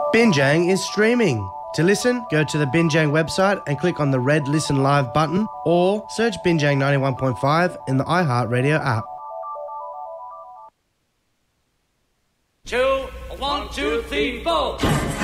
Binjang is streaming. To listen, go to the Binjang website and click on the red Listen Live button or search Binjang 91.5 in the iHeartRadio app. 2, 1, 2, 3, 4.